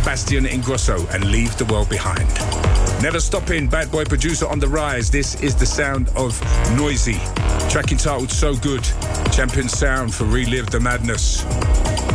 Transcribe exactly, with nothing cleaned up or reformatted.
Sebastian Ingrosso and Leave the World Behind. Never stopping, bad boy producer on the rise. This is the sound of Noisy. Track entitled So Good. Champion sound for Relive the Madness.